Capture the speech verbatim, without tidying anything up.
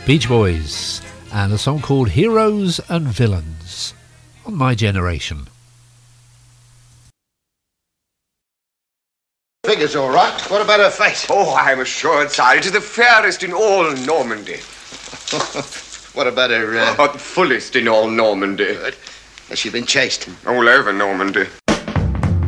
Beach Boys, and a song called Heroes and Villains on My Generation. Figure's all right. What about her face? Oh, I'm assured, sire, it is the fairest in all Normandy. What about her... Uh... Oh, the fullest in all Normandy. Good. Has she been chased? All over Normandy.